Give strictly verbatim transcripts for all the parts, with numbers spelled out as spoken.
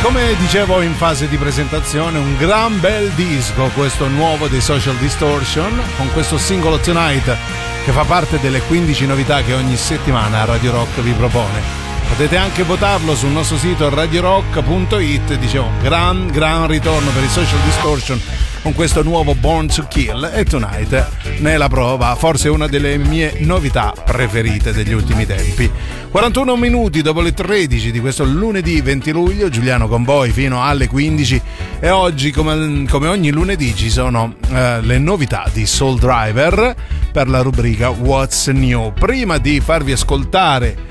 come dicevo in fase di presentazione, un gran bel disco, questo nuovo dei Social Distortion, con questo singolo Tonight che fa parte delle quindici novità che ogni settimana Radio Rock vi propone. Potete anche votarlo sul nostro sito radio rock punto it. Dicevo, gran gran ritorno per i Social Distortion con questo nuovo Born to Kill, e Tonight ne è la prova, forse una delle mie novità preferite degli ultimi tempi. quarantuno minuti dopo le tredici di questo lunedì venti luglio, Giuliano con voi fino alle quindici, e oggi come, come ogni lunedì ci sono eh, le novità di Soul Driver per la rubrica What's New. Prima di farvi ascoltare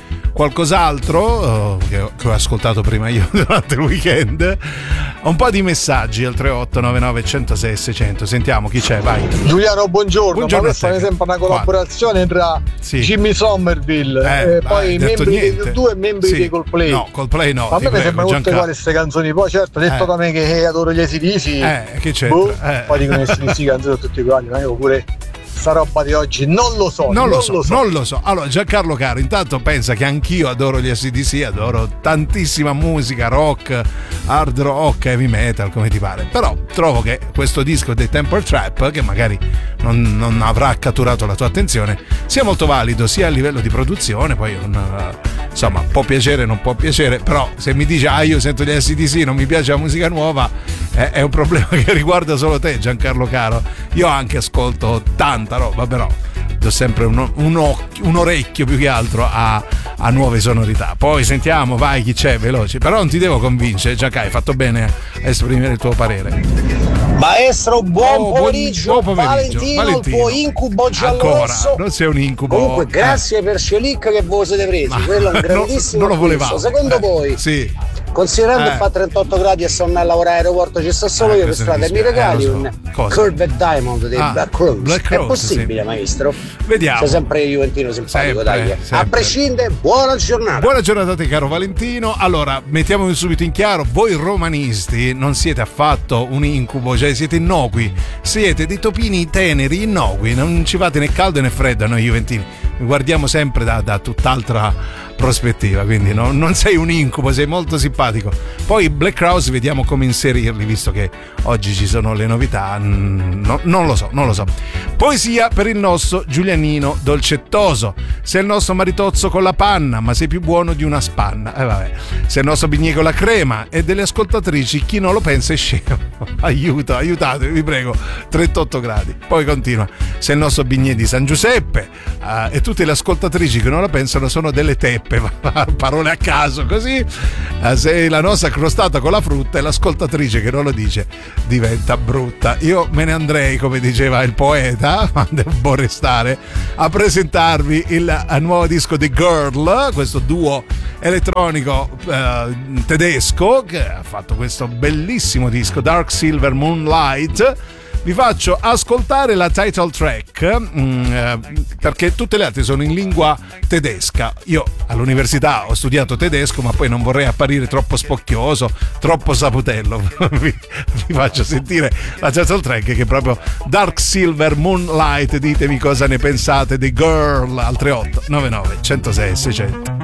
qualcos'altro che ho, che ho ascoltato prima io durante il weekend, un po' di messaggi al tre otto nove nove uno zero sei sei zero zero. Sentiamo chi c'è, vai. Giuliano, buongiorno. Buongiorno, ma questa è sempre una collaborazione tra sì. Jimmy Somerville eh, e poi i membri niente. dei due membri sì. dei Coldplay. No, Coldplay no. A me mi sembrano tutte uguali queste canzoni. Poi certo, detto eh. da me che adoro gli A C D C, eh, che c'è? boh, eh. poi dicono che A C D C canzoni tutti uguali, ma io pure sta roba di oggi non lo so. Non, non lo, so, lo so, non lo so. Allora, Giancarlo caro, intanto pensa che anch'io adoro gli A C D C, adoro tantissima musica, rock, hard rock, heavy metal, come ti pare. Però trovo che questo disco dei Temper Trap, che magari non, non avrà catturato la tua attenzione, sia molto valido sia a livello di produzione. Poi un, insomma, può piacere, non può piacere, però se mi dici ah io sento gli A C D C, non mi piace la musica nuova, eh, è un problema che riguarda solo te, Giancarlo caro. Io anche ascolto tanta roba, però do sempre un, un, occhio, un orecchio più che altro a, a nuove sonorità. Poi sentiamo, vai, chi c'è, veloce. Però non ti devo convincere, Gianca, hai fatto bene a esprimere il tuo parere. Maestro, buon oh, pomeriggio, buon pomeriggio. Valentino, Valentino, il tuo incubo giallo-rosso. Non sei un incubo. Comunque, grazie eh. per Scelic che voi siete presi. Ma quello è un grandissimo non lo volevamo. Secondo eh, voi? Sì. Considerando eh. che fa trentotto gradi e sono a lavorare all'aeroporto, ci sto solo eh, io per strada e mi regali eh, so. un Cosa? Curved Diamond dei ah, Black Crowes. Black Crowes, è possibile, sì. maestro? Vediamo. Sei sempre Juventino simpatico, sempre, dai. sempre. A prescindere, buona giornata. Buona giornata a te, caro Valentino. Allora, mettiamovi subito in chiaro, voi romanisti non siete affatto un incubo, cioè siete innocui, siete dei topini teneri, innocui, non ci fate né caldo né freddo noi juventini. Vi guardiamo sempre da, da tutt'altra prospettiva, quindi no, non sei un incubo, sei molto simpatico. Poi i Black Crowes vediamo come inserirli, visto che oggi ci sono le novità. No, non lo so, non lo so. Poesia per il nostro Giulianino dolcettoso. Sei il nostro maritozzo con la panna, ma sei più buono di una spanna. E eh, vabbè. Sei il nostro bignè con la crema, e delle ascoltatrici chi non lo pensa è scemo. Aiuto, aiutate, vi prego. trentotto gradi. Poi continua. Sei il nostro bignè di San Giuseppe, uh, e tutte le ascoltatrici che non la pensano sono delle teppe. Parole a caso, così. Uh, sei la nostra crostata con la frutta, e l'ascoltatrice che non lo dice diventa brutta. Io me ne andrei, come diceva il poeta, ma devo restare a presentarvi il, il nuovo disco di Girl, questo duo elettronico uh, tedesco che ha fatto questo bellissimo disco Dark Silver Moonlight. Vi faccio ascoltare la title track mh, eh, perché tutte le altre sono in lingua tedesca. Io all'università ho studiato tedesco, ma poi non vorrei apparire troppo spocchioso, troppo saputello. vi, vi faccio sentire la title track, che è proprio Dark Silver Moonlight. Ditemi cosa ne pensate di Girl al tre otto nove nove uno zero sei sei zero zero.